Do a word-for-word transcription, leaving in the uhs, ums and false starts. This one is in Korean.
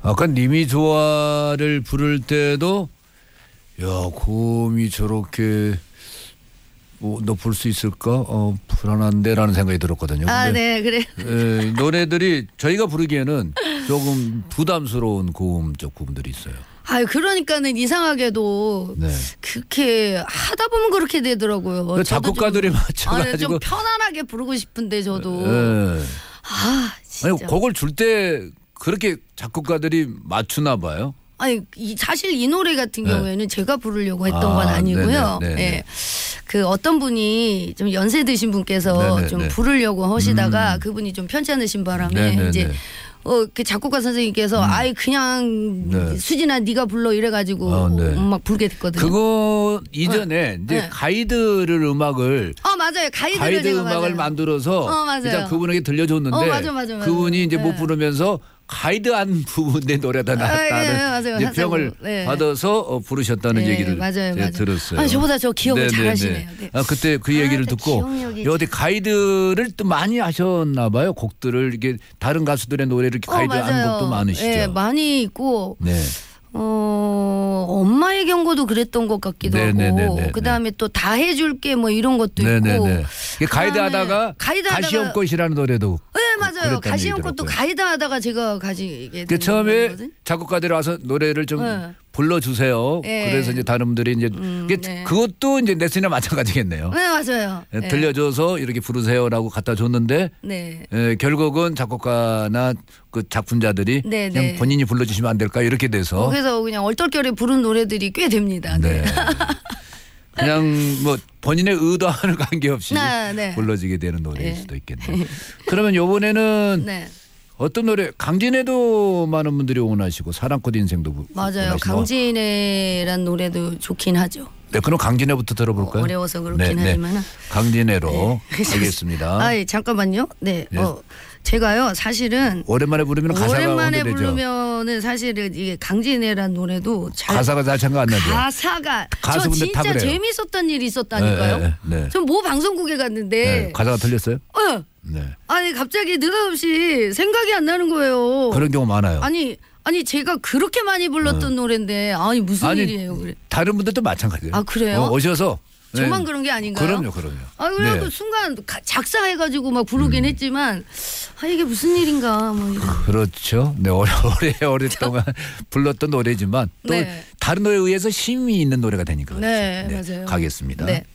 아까 님이 좋아를 부를 때도 야 고음이 저렇게 뭐, 너 볼 수 있을까? 어, 불안한데라는 생각이 들었거든요. 아, 네, 그래. 에, 노래들이 저희가 부르기에는 조금 부담스러운 고음적 부분들이 있어요. 아, 그러니까는 이상하게도 네. 그렇게 하다 보면 그렇게 되더라고요. 작곡가들이 좀, 맞춰가지고 아, 좀 편안하게 부르고 싶은데 저도. 네. 아, 진짜. 아니, 곡을 줄 때 그렇게 작곡가들이 맞추나 봐요. 아니 이, 사실 이 노래 같은 네. 경우에는 제가 부르려고 했던 아, 건 아니고요. 네네, 네네. 예. 그 어떤 분이 좀 연세 드신 분께서 네네, 좀 네. 부르려고 하시다가 음. 그분이 좀 편찮으신 바람에 네네, 이제 네. 어, 그 작곡가 선생님께서 음. 아이 그냥 네. 수진아 네가 불러 이래가지고 아, 네. 막 부르게 됐거든요. 그거 이전에 네. 이제 네. 가이드를 음악을 어 맞아요. 가이드를 가이드 제가 음악을 맞아요. 만들어서 어, 맞아요. 일단 그분에게 들려줬는데 어, 맞아, 맞아, 맞아. 그분이 이제 네. 못 부르면서 가이드한 부분의 노래다 나왔다는 아, 예, 맞아요. 이제 평을 네. 받아서 어, 부르셨다는 네, 얘기를 맞아요, 제가 맞아요. 들었어요. 아니, 저보다 저 기억을 네네네. 잘하시네요. 네. 아, 그때 그 얘기를 아, 듣고 기억력이 어디 가이드를 또 많이 하셨나 봐요. 곡들을 이게 다른 가수들의 노래를 이렇게 가이드한 맞아요. 곡도 많으시죠. 네, 많이 있고 네. 어, 엄마의 경고도 그랬던 것 같기도 네네네네. 하고 그다음에 또 다 해줄게 뭐 이런 것도 네네네. 있고 이게 가이드 하다가 가이드 하다가- 가시험꽃이라는 노래도 네 맞아요. 그랬다는 가시형꽃도 얘기더라고요. 가이드 하다가 제가 가지게 그 된 처음에 거거든요. 작곡가들이 와서 노래를 좀 네. 불러주세요. 네. 그래서 이제 다른 분들이 이제 음, 그게 네. 그것도 이제 레슨이나 마찬가지겠네요. 네 맞아요. 네. 들려줘서 이렇게 부르세요라고 갖다 줬는데 네. 에, 결국은 작곡가나 그 작품자들이 네, 그냥 네. 본인이 불러주시면 안 될까 이렇게 돼서 그래서 그냥 얼떨결에 부른 노래들이 꽤 됩니다. 네. 네. 그냥 뭐 본인의 의도와는 관계없이 네, 네. 불러지게 되는 노래일 네. 수도 있겠네요. 그러면 이번에는 네. 어떤 노래 강진에도 많은 분들이 응원하시고 사랑꽃 인생도 부- 맞아요. 응원하시고. 강진애란 노래도 좋긴 하죠. 네, 그럼 강진애부터 들어볼까요? 어, 어려워서 그렇긴 하지만은. 강진애로 네. 하겠습니다. 아, 예, 잠깐만요. 네. 네. 어, 제가요, 사실은 오랜만에 부르면 가사가 오랜만에 오래되죠. 부르면은 사실은 이게 강진애란 노래도 잘 가사가 잘 참가 안 나죠. 가사가 저 가수분들 다 진짜 그래요. 재밌었던 일이 있었다니까요. 네, 네, 네. 전 모 방송국에 갔는데 네, 가사가 틀렸어요? 어, 네. 아니 갑자기 느닷없이 생각이 안 나는 거예요. 그런 경우 많아요. 아니 아니 제가 그렇게 많이 불렀던 노래인데 아니 무슨 아니, 일이에요? 그래. 다른 분들도 마찬가지예요. 아, 그래요? 어, 오셔서 저만 네. 그런 게 아닌가요? 그럼요, 그럼요. 아 그래도 네. 순간 가- 작사해가지고 막 부르긴 음. 했지만 아 이게 무슨 일인가 뭐 이런. 그렇죠. 네, 오래 오래 오랫동안 불렀던 노래지만 또 네. 다른 노래에 의해서 힘이 있는 노래가 되니까. 네, 그렇죠. 맞아요. 가겠습니다. 네.